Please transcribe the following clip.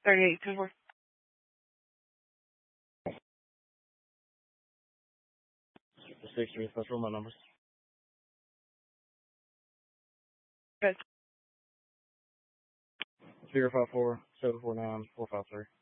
3824. The 63 special, my numbers. Good. 054 749 453.